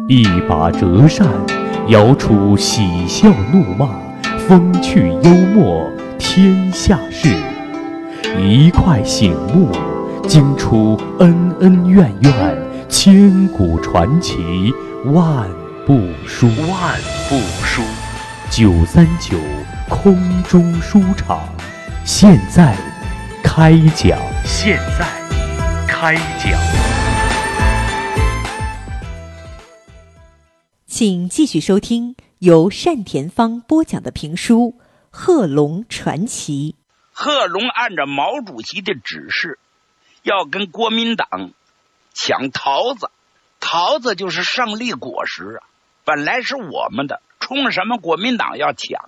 一把折扇，摇出喜笑怒骂，风趣幽默，天下事。一块醒目，惊出恩恩怨怨，千古传奇，万部书。939空中书场，现在开讲。 请继续收听由单田芳播讲的评书《贺龙传奇》。 贺龙按照毛主席的指示，要跟国民党抢桃子，桃子就是胜利果实啊，本来是我们的，冲什么国民党要抢？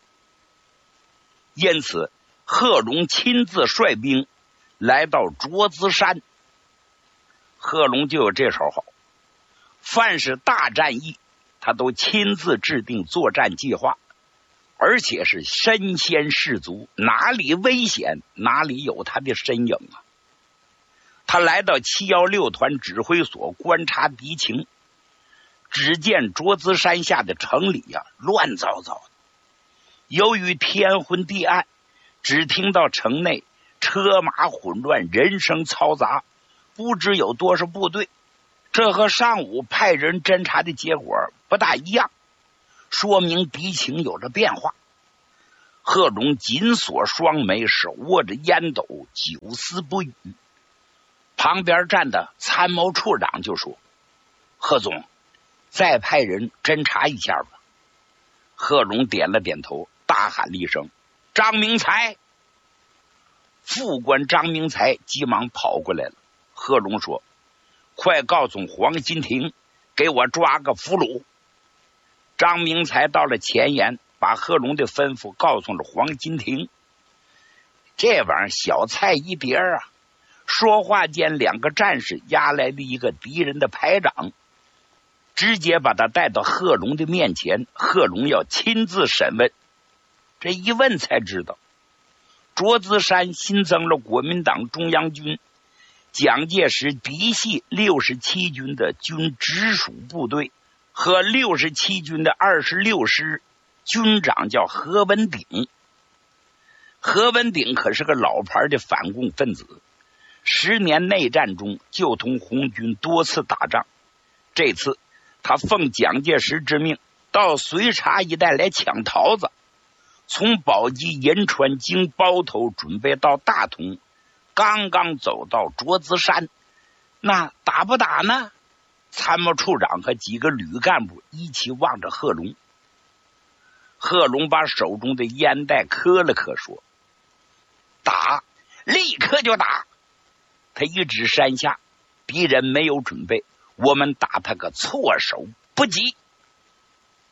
因此，贺龙亲自率兵来到卓资山。贺龙就有这手好，凡是大战役，他都亲自制定作战计划，而且是身先士卒，哪里危险哪里有他的身影啊。他来到716团指挥所观察敌情，只见卓资山下的城里乱糟糟的。由于天昏地暗，只听到城内车马混乱，人声嘈杂，不知有多少部队。这和上午派人侦查的结果不大一样，说明敌情有着变化。贺龙紧锁双眉，手握着烟斗，久思不语。旁边站的参谋处长就说：“贺总，再派人侦查一下吧。”贺龙点了点头，大喊了一声：“张明才！”副官张明才急忙跑过来了。贺龙说：“快告诉黄新亭，给我抓个俘虏。”张明才到了前沿，把贺龙的吩咐告诉了黄新亭。这玩意儿小菜一碟啊！说话间，两个战士押来了一个敌人的排长，直接把他带到贺龙的面前。贺龙要亲自审问。这一问才知道，卓资山新增了国民党中央军蒋介石嫡系67军的军直属部队和67军的26师，军长叫何文鼎。何文鼎可是个老牌的反共分子，10年内战中就同红军多次打仗。这次他奉蒋介石之命到绥察一带来抢桃子，从宝鸡银川经包头准备到大同，刚刚走到卓资山，那打不打呢？参谋处长和几个旅干部一起望着贺龙。贺龙把手中的烟袋磕了磕，说：“打，立刻就打。”他一指山下，敌人没有准备，我们打他个措手不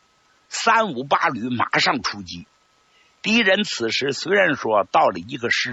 及。358旅马上出击。敌人此时虽然说到了一个师